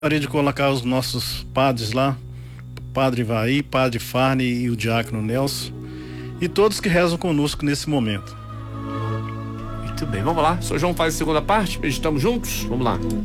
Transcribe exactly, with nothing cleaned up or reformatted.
Gostaria de colocar os nossos padres lá, Padre Ivaí, Padre Farne e o Diácono Nelson, e todos que rezam conosco nesse momento. Muito bem, vamos lá. Sr. João faz a segunda parte, meditamos juntos? Vamos lá.